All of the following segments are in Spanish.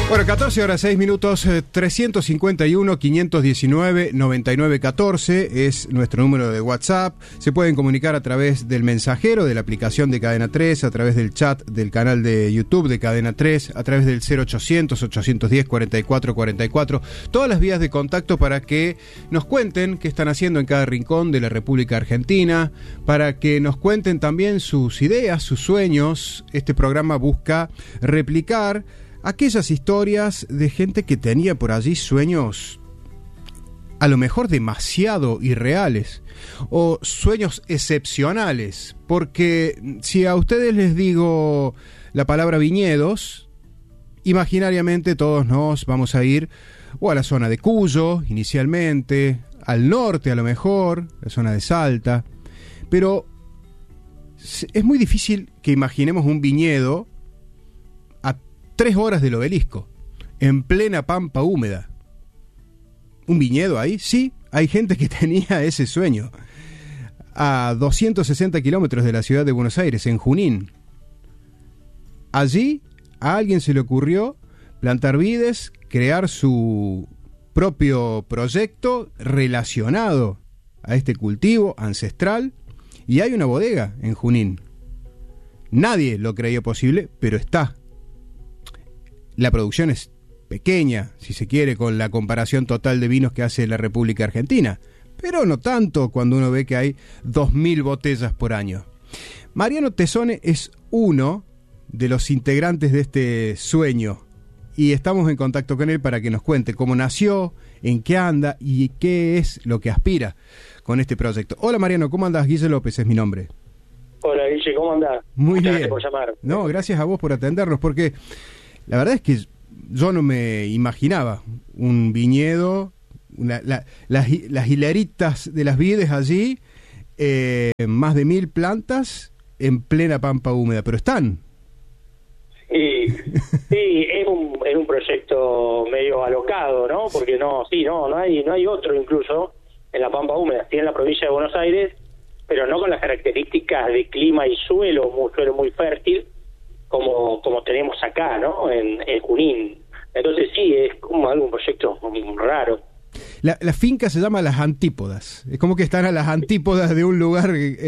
Bueno, 14 horas 6 minutos, 351-519-9914 es nuestro número de WhatsApp. Se pueden comunicar a través del mensajero de la aplicación de Cadena 3, a través del chat del canal de YouTube de Cadena 3, a través del 0800-810-4444. Todas las vías de contacto para que nos cuenten qué están haciendo en cada rincón de la República Argentina, para que nos cuenten también sus ideas, sus sueños. Este programa busca replicar aquellas historias de gente que tenía por allí sueños a lo mejor demasiado irreales o sueños excepcionales, porque si a ustedes les digo la palabra viñedos, imaginariamente todos nos vamos a ir o a la zona de Cuyo inicialmente, al norte a lo mejor, la zona de Salta, pero es muy difícil que imaginemos un viñedo 3 horas del Obelisco, en plena pampa húmeda. ¿Un viñedo ahí? Sí, hay gente que tenía ese sueño. A 260 kilómetros de la ciudad de Buenos Aires, en Junín. Allí a alguien se le ocurrió plantar vides, crear su propio proyecto relacionado a este cultivo ancestral, y hay una bodega en Junín. Nadie lo creyó posible, pero está. La producción es pequeña, si se quiere, con la comparación total de vinos que hace la República Argentina, pero no tanto cuando uno ve que hay 2.000 botellas por año. Mariano Tesone es uno de los integrantes de este sueño y estamos en contacto con él para que nos cuente cómo nació, en qué anda y qué es lo que aspira con este proyecto. Hola Mariano, ¿cómo andás? Guille López es mi nombre. Hola Guille, ¿cómo andás? Muy bien. Gracias por llamar. No, gracias a vos por atendernos, porque la verdad es que yo no me imaginaba un viñedo, las hileritas de las vides allí, más de 1.000 plantas en plena pampa húmeda, pero están. Sí, es un proyecto medio alocado, ¿no? Porque no hay otro incluso en la pampa húmeda, sí en la provincia de Buenos Aires, pero no con las características de clima y suelo muy fértil, como tenemos acá, ¿no? En Junín. Entonces sí, es como un proyecto raro. La finca se llama Las Antípodas. Es como que están a las antípodas de un lugar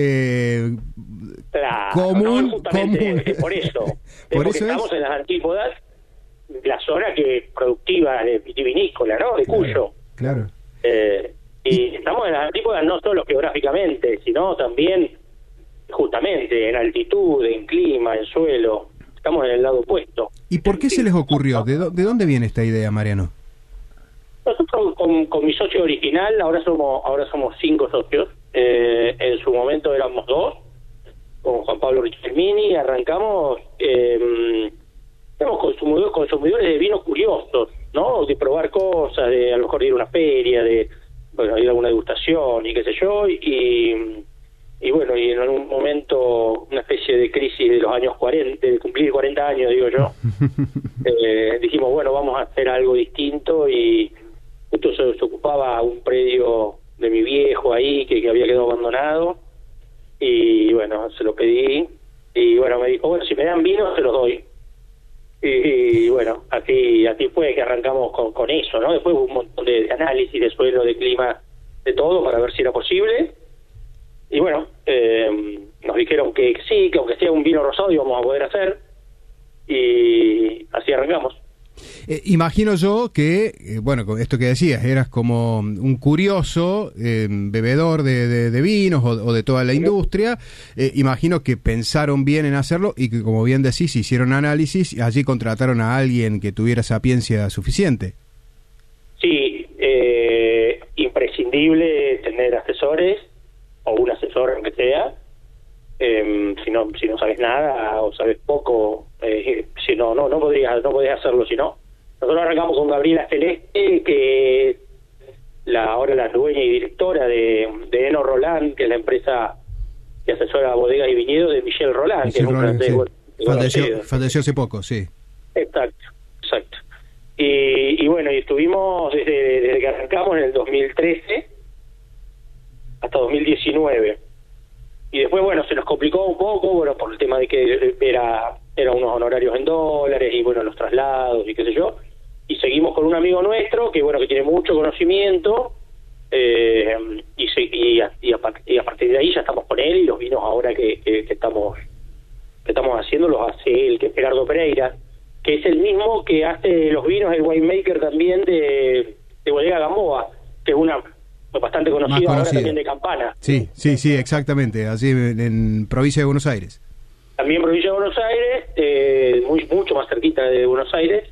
claro, común. No, justamente por eso. ¿Por eso estamos en las antípodas, la zona que es productiva vitivinícola, ¿no? De Cuyo. Claro. Y estamos en las antípodas no solo geográficamente, sino también justamente en altitud, en clima, en suelo. Estamos en el lado opuesto. ¿Y por qué se les ocurrió? ¿De dónde viene esta idea, Mariano? Nosotros con mi socio original, ahora somos 5 socios. En su momento éramos 2, con Juan Pablo Richelmini. Arrancamos, éramos consumidores de vinos curiosos, ¿no? De probar cosas, de a lo mejor ir a una feria, de ir a alguna degustación y qué sé yo. Y bueno, y en algún momento, una especie de crisis de los años 40, de cumplir 40 años, digo yo, dijimos, bueno, vamos a hacer algo distinto, y justo se ocupaba un predio de mi viejo ahí, que había quedado abandonado, y bueno, se lo pedí, y bueno, me dijo, bueno, si me dan vino, se los doy. Y bueno, así fue que arrancamos con eso, ¿no? Después hubo un montón de análisis de suelo, de clima, de todo, para ver si era posible. Y bueno, nos dijeron que sí, que aunque sea un vino rosado íbamos a poder hacer, y así arrancamos. Imagino yo que, bueno, con esto que decías, eras como un curioso bebedor de vinos o de toda la industria. Imagino que pensaron bien en hacerlo y que, como bien decís, hicieron análisis y allí contrataron a alguien que tuviera sapiencia suficiente. Sí, imprescindible tener asesores, o un asesor, aunque sea. Si no sabes nada o sabes poco, si no podrías hacerlo. Si no, nosotros arrancamos con Gabriela Celeste, que es ahora la dueña y directora de Eno Roland, que es la empresa que asesora bodegas y viñedos de Michel Roland, que es un francés. Falleció hace poco, sí. Exacto. Y bueno, y estuvimos desde que arrancamos en el 2013 hasta 2019. Y después, bueno, se nos complicó un poco, bueno, por el tema de que era unos honorarios en dólares y, bueno, los traslados y qué sé yo. y seguimos con un amigo nuestro que bueno, que tiene mucho conocimiento, y a partir de ahí ya estamos con él, y los vinos ahora que estamos haciendo los hace él, que es Gerardo Pereira, que es el mismo que hace los vinos, el winemaker también de Bodega Gamboa, que es una bastante conocida ahora también de Campana. Sí, exactamente, así en provincia de Buenos Aires. También provincia de Buenos Aires, mucho más cerquita de Buenos Aires,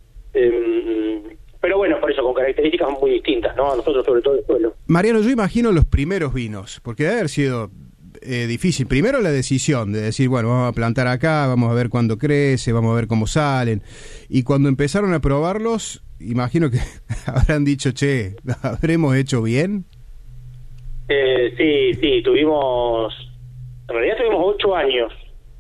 pero bueno, por eso, con características muy distintas, ¿no? A nosotros, sobre todo, el suelo. Mariano, yo imagino los primeros vinos, porque debe haber sido difícil. Primero la decisión de decir, bueno, vamos a plantar acá, vamos a ver cuándo crece, vamos a ver cómo salen. Y cuando empezaron a probarlos, imagino que habrán dicho, che, ¿habremos hecho bien? Sí, en realidad tuvimos 8 años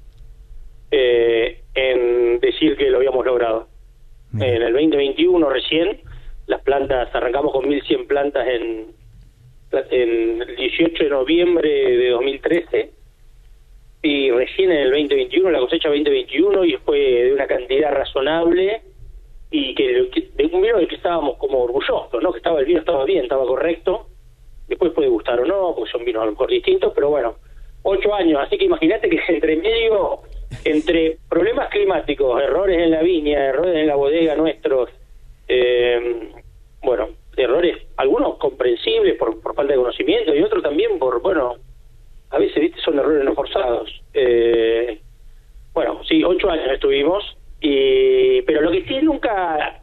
en decir que lo habíamos logrado. En el 2021 recién, las plantas, arrancamos con 1.100 plantas en el 18 de noviembre de 2013, y recién en el 2021, la cosecha 2021, y fue de una cantidad razonable, y de un vino del que estábamos como orgullosos, ¿no? Que el vino estaba bien, estaba correcto. Después puede gustar o no, porque son vinos a lo mejor distintos, pero bueno, 8 años, así que imagínate que entre problemas climáticos, errores en la viña, errores en la bodega nuestros, bueno, errores, algunos comprensibles por falta de conocimiento, y otros también a veces, viste, son errores no forzados. Bueno, sí, 8 años estuvimos, pero lo que sí nunca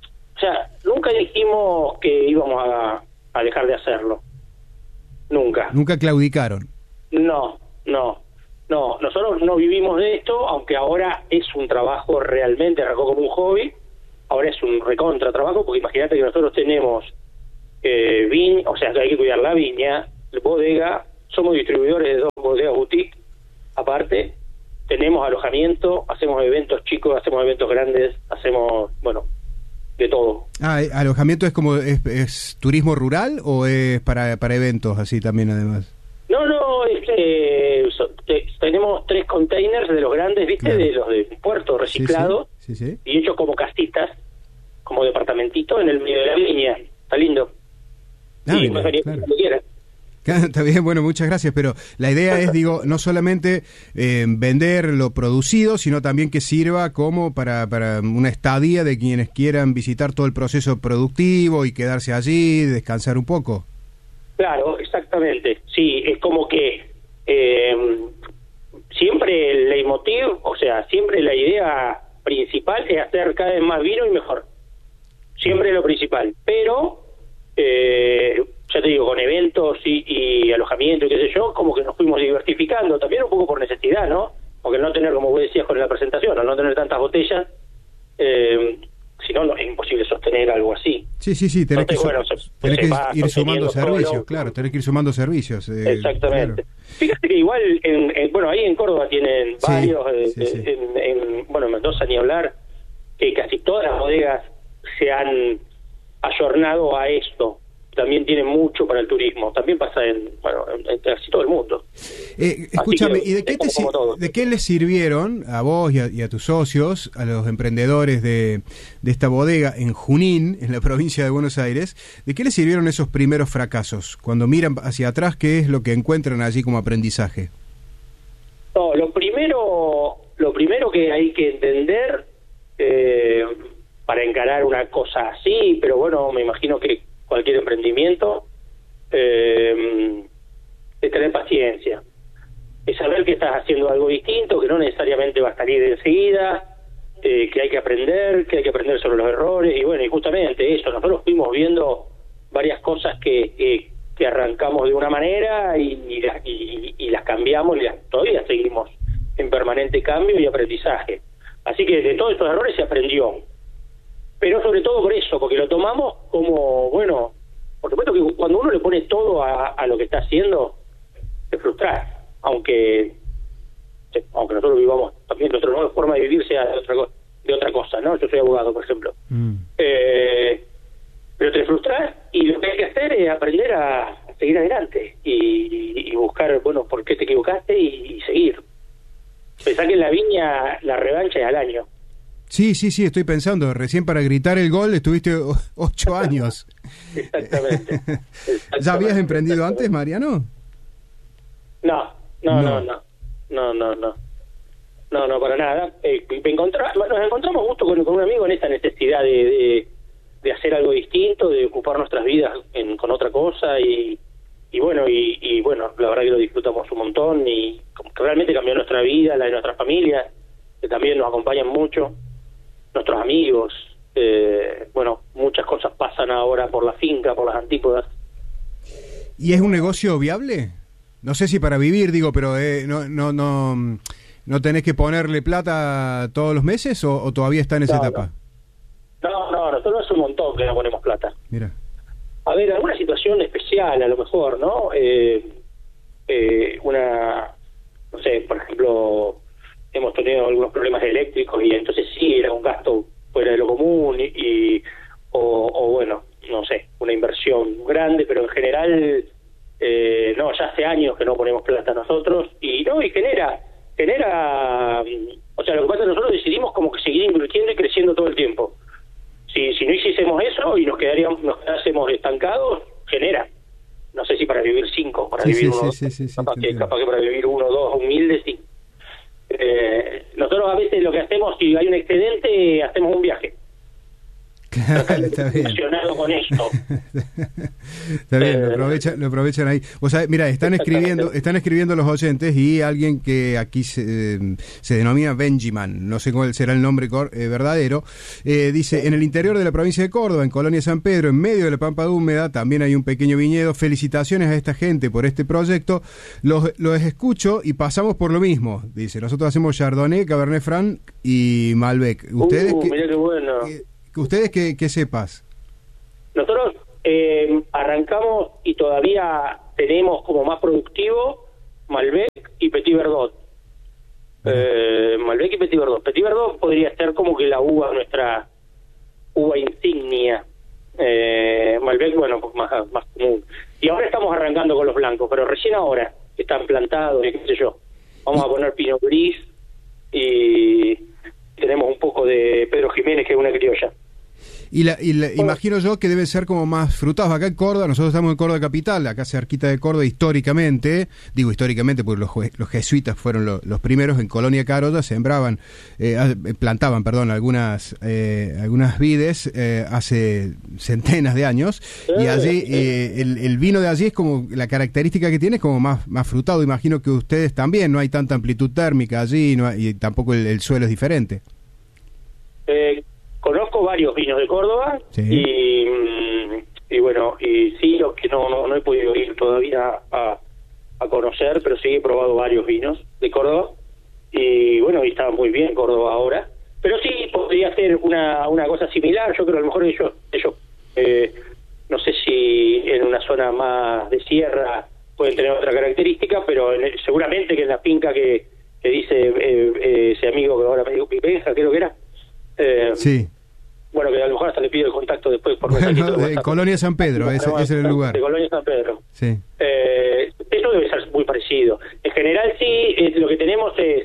dijimos que íbamos a dejar de hacerlo. Nunca claudicaron. No, nosotros no vivimos de esto, aunque ahora es un trabajo realmente, arrancó como un hobby, ahora es un recontra trabajo, porque imagínate que nosotros tenemos o sea, hay que cuidar la viña, bodega, somos distribuidores de 2 bodegas boutique, aparte, tenemos alojamiento, hacemos eventos chicos, hacemos eventos grandes, hacemos, de todo. ¿Alojamiento es como, es turismo rural o es para eventos así también además? No, tenemos 3 containers de los grandes, ¿viste? Claro. De los de puerto reciclados, sí. Y hechos como casitas, como departamentitos en el medio de la viña. Está lindo. Claro. Está bien, bueno, muchas gracias, pero la idea es, no solamente vender lo producido, sino también que sirva como para una estadía de quienes quieran visitar todo el proceso productivo y quedarse allí, descansar un poco. Claro, exactamente. Sí, es como que siempre el leitmotiv, o sea, siempre la idea principal es hacer cada vez más vino y mejor. Siempre es lo principal. Pero, ya te digo, con eventos y alojamiento y qué sé yo, como que nos fuimos diversificando, también un poco por necesidad, ¿no? Porque no tener, como vos decías con la presentación, al no tener tantas botellas, si no, es imposible sostener algo así. Sí, tenés que ir sumando servicios, claro, tenés que ir sumando servicios. Exactamente. Claro. Fíjate que igual, ahí en Córdoba tienen varios, en Mendoza ni hablar, que casi todas las bodegas se han ayornado a esto. También tienen mucho para el turismo. También pasa en casi todo el mundo. Escúchame, ¿y de qué les sirvieron a vos y a tus socios, a los emprendedores de esta bodega en Junín, en la provincia de Buenos Aires, de qué les sirvieron esos primeros fracasos? Cuando miran hacia atrás, ¿qué es lo que encuentran allí como aprendizaje? No, lo primero que hay que entender para encarar una cosa así, pero bueno, me imagino que cualquier emprendimiento, es tener paciencia, es saber que estás haciendo algo distinto, que no necesariamente va a salir enseguida, que hay que aprender sobre los errores, y justamente eso, nosotros fuimos viendo varias cosas que arrancamos de una manera y las cambiamos, y todavía seguimos en permanente cambio y aprendizaje. Así que de todos estos errores se aprendió. Pero sobre todo por eso, porque lo tomamos como, por supuesto que cuando uno le pone todo a lo que está haciendo, te frustras, aunque nosotros vivamos, también nuestra nueva forma de vivir sea de otra cosa, ¿no? Yo soy abogado, por ejemplo. Pero te frustras, y lo que hay que hacer es aprender a seguir adelante y buscar, por qué te equivocaste y seguir. Pensá que en la viña la revancha es al año. Sí, estoy pensando, recién para gritar el gol estuviste 8 años. Exactamente. ¿Ya habías emprendido antes, Mariano? No, para nada. Nos encontramos justo con un amigo en esa necesidad de hacer algo distinto, de ocupar nuestras vidas con otra cosa y bueno, la verdad que lo disfrutamos un montón y realmente cambió nuestra vida, la de nuestras familias, que también nos acompañan mucho, nuestros amigos, muchas cosas pasan ahora por la finca, por las antípodas. ¿Y es un negocio viable? No sé si para vivir, digo, pero ¿no tenés que ponerle plata todos los meses o todavía está en esa etapa? No, nosotros hace un montón que no ponemos plata. Mira. A ver, alguna situación especial a lo mejor, ¿no? No sé, por ejemplo, hemos tenido algunos problemas eléctricos y entonces sí, era un gasto fuera de lo común o bueno, no sé, una inversión grande, pero en general, ya hace años que no ponemos plata nosotros y genera, o sea, lo que pasa es que nosotros decidimos como que seguir invirtiendo y creciendo todo el tiempo. Si no hiciésemos eso y nos quedásemos estancados, genera. No sé si para vivir 5, para vivir uno, capaz que para vivir 1 o 2 humildes, sí. Nosotros a veces lo que hacemos, si hay un excedente, hacemos un viaje. Claro, está bien. Relacionado con esto. Está bien, lo aprovechan ahí. O sea, mira, están escribiendo los oyentes y alguien que aquí se denomina Benjamin, no sé cuál será el nombre verdadero, dice, en el interior de la provincia de Córdoba, en Colonia San Pedro, en medio de la Pampa Húmeda, también hay un pequeño viñedo. Felicitaciones a esta gente por este proyecto. Los escucho y pasamos por lo mismo. Dice, nosotros hacemos Chardonnay, Cabernet Franc y Malbec. ¿Ustedes mirá qué bueno. ¿Ustedes qué sepas? Nosotros arrancamos y todavía tenemos como más productivo Malbec y Petit Verdot. Malbec y Petit Verdot. Petit Verdot podría ser como que nuestra uva insignia. Malbec, bueno, pues más común. Y ahora estamos arrancando con los blancos, pero recién ahora están plantados y qué sé yo. Vamos a poner Pinot Gris y tenemos un poco de Pedro Jiménez, que es una criolla. Imagino yo que debe ser como más frutados. Acá en Córdoba, nosotros estamos en Córdoba capital, acá cerquita de Córdoba históricamente, digo históricamente porque los jesuitas fueron los primeros. En Colonia Carolla plantaban algunas vides hace centenas de años, y allí el vino de allí es como, la característica que tiene es como más frutado. Imagino que ustedes también, no hay tanta amplitud térmica allí, y tampoco el suelo es diferente. Conozco varios vinos de Córdoba, sí. y bueno, y sí, los que no he podido ir todavía a conocer, pero sí he probado varios vinos de Córdoba, y bueno, y está muy bien Córdoba ahora, pero sí podría ser una cosa similar. Yo creo que a lo mejor ellos no sé si en una zona más de sierra pueden tener otra característica, pero seguramente que en la finca que dice ese amigo que ahora me dijo Pipenja, creo que era, sí. Bueno, que a lo mejor hasta le pido el contacto después por mensajito. De Colonia San Pedro, ese es el lugar. De Colonia San Pedro. Sí. Eso debe ser muy parecido. En general sí, lo que tenemos es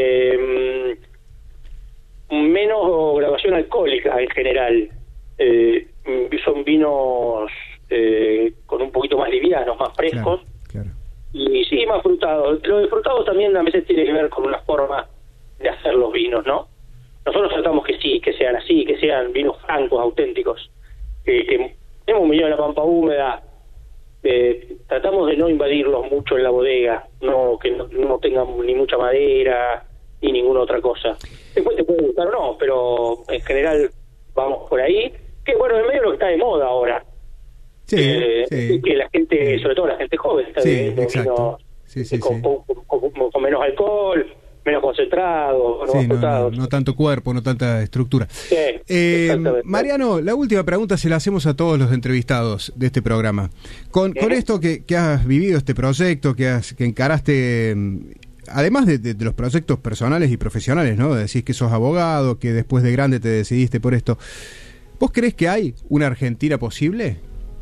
menos graduación alcohólica en general. Son vinos con un poquito más livianos, más frescos. Claro. Y sí, más frutados. Lo de frutados también a veces tiene que ver con una forma de hacer los vinos, ¿no? Nosotros tratamos que sí, que sean así, que sean vinos francos, auténticos. Que tenemos un viñedo en la Pampa Húmeda, tratamos de no invadirlos mucho en la bodega, que no tengan ni mucha madera ni ninguna otra cosa. Después te puede gustar o no, pero en general vamos por ahí, que bueno, en medio de lo que está de moda ahora. Sí, sí. Que la gente, sobre todo la gente joven, está de exacto. Con menos alcohol, menos concentrado, sí, no tanto cuerpo, no tanta estructura. Sí, Mariano, la última pregunta se la hacemos a todos los entrevistados de este programa. Con esto que has vivido, este proyecto que encaraste, además de los proyectos personales y profesionales, ¿no? Decís que sos abogado, que después de grande te decidiste por esto. ¿Vos creés que hay una Argentina posible?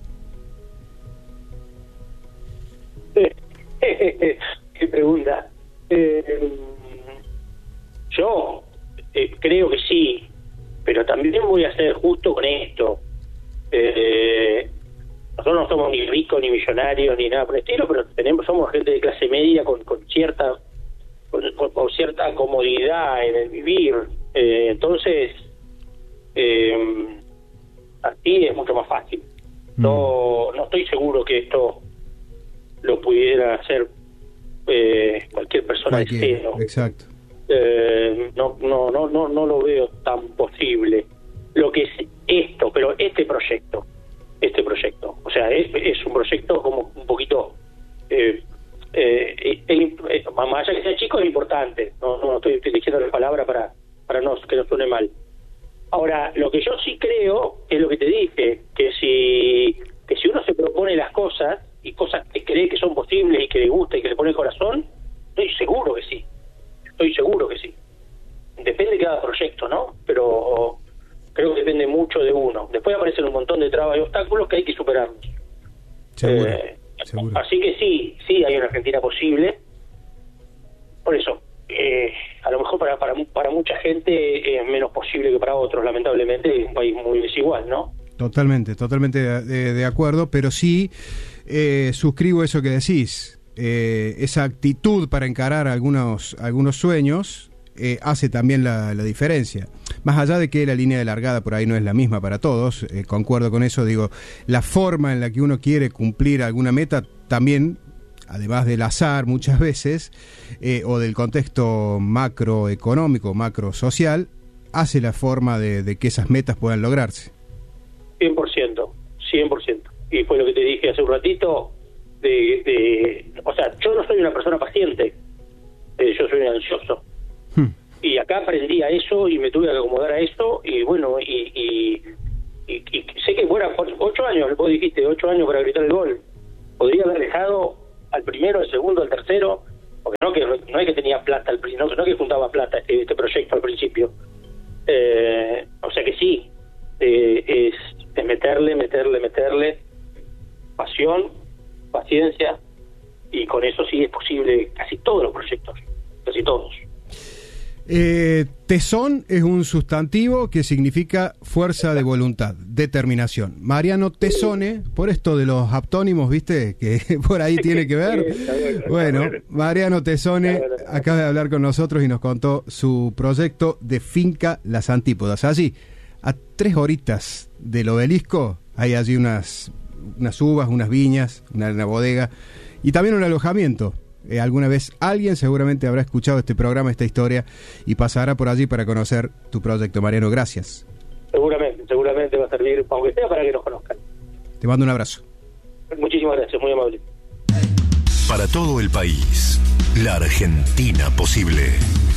Qué pregunta. Yo creo que sí, pero también voy a ser justo con esto. Nosotros no somos ni ricos ni millonarios ni nada por el estilo, pero somos gente de clase media con cierta comodidad en el vivir. Entonces, así es mucho más fácil. No estoy seguro que esto lo pudiera hacer cualquier persona de cero. Exacto. No lo veo tan posible. Lo que es esto, pero este proyecto, o sea, es un proyecto como un poquito, más allá que sea chico, es importante. No estoy diciendo la palabra para que no suene mal. Ahora, lo que yo sí creo es lo que te dije, que si uno se propone las cosas y cosas que cree que son posibles y que le gusta y que le pone el corazón, estoy seguro que sí. Depende de cada proyecto, ¿no? Pero creo que depende mucho de uno. Después aparecen un montón de trabas y obstáculos que hay que superarlos. Seguro. Así que sí hay una Argentina posible. Por eso, a lo mejor para mucha gente es menos posible que para otros, lamentablemente. Es un país muy desigual, ¿no? Totalmente de acuerdo, pero sí suscribo eso que decís. Esa actitud para encarar algunos sueños hace también la diferencia. Más allá de que la línea de largada por ahí no es la misma para todos, concuerdo con eso, digo, la forma en la que uno quiere cumplir alguna meta también, además del azar muchas veces, o del contexto macroeconómico, macrosocial, hace la forma de que esas metas puedan lograrse. 100%. Y fue lo que te dije hace un ratito, o sea, yo no soy una persona paciente, yo soy un ansioso. Y acá aprendí a eso y me tuve que acomodar a eso, y bueno, y sé que fuera 8 años, vos dijiste 8 años para gritar el gol. Podría haber dejado al primero, al segundo, al tercero, porque no es que tenía plata al principio, no es que juntaba plata este proyecto al principio. O sea que sí, es meterle pasión, paciencia, y con eso sí es posible casi todos los proyectos, casi todos. Tesón es un sustantivo que significa fuerza de voluntad, determinación. Mariano Tesone, por esto de los aptónimos, ¿viste? Que por ahí tiene que ver. Bueno, Mariano Tesone acaba de hablar con nosotros y nos contó su proyecto de Finca Las Antípodas. Allí, a 3 horitas del Obelisco, hay allí unas uvas, unas viñas, una bodega y también un alojamiento. Alguna vez alguien seguramente habrá escuchado este programa, esta historia, y pasará por allí para conocer tu proyecto. Mariano, gracias. Seguramente va a servir, aunque sea para que nos conozcan. Te mando un abrazo. Muchísimas gracias, muy amable. Para todo el país, la Argentina posible.